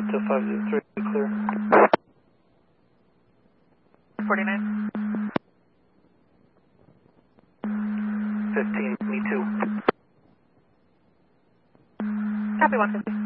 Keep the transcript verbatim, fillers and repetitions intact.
Delta five zero three, clear. forty-nine. fifteen, me too. Copy one fifty.